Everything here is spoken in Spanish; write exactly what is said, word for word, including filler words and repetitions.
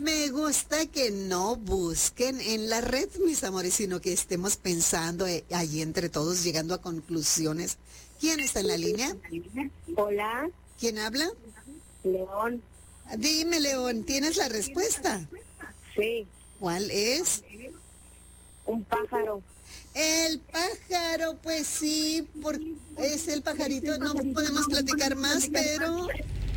Me gusta que no busquen en la red, mis amores, sino que estemos pensando eh, allí entre todos, llegando a conclusiones. ¿Quién está en la línea? Hola, ¿Quién habla? León. Dime, León, ¿tienes la respuesta? Sí, ¿Cuál es? un pájaro. El pájaro, pues sí, por- es el pajarito. No podemos platicar más, pero